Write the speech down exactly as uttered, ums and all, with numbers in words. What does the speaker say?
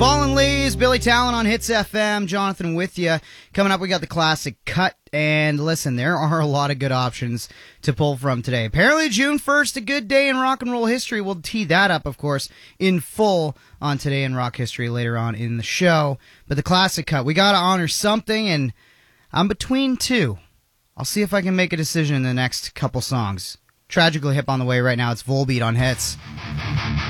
Fallen Leaves, Billy Talent on Hits F M. Jonathan with you. Coming up, we got the classic cut. And listen, there are a lot of good options to pull from today. Apparently, June first, a good day in rock and roll history. We'll tee that up, of course, in full on Today in Rock History later on in the show. But the classic cut, we got to honor something, and I'm between two. I'll see if I can make a decision in the next couple songs. Tragically Hip on the way right now. It's Volbeat on Hits.